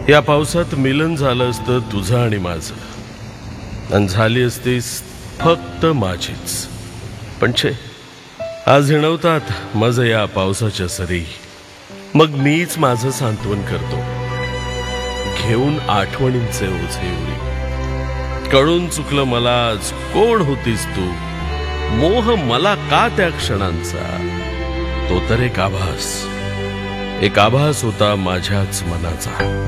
या पावसात मिलन झालं असतं तुझं आणि माझं, आणि झाली असतीस फक्त माझीच. पण छे, आज हिणवतात माझं या पावसाच्या सरी. मग मीच माझं सांत्वन करतो, घेऊन आठवणींचे ओझे उरी. कळून चुकलं मला आज कोण होतीस तू, मोह मला का त्या क्षणांचा. तो तर एक आभास होता माझ्याच मनाचा.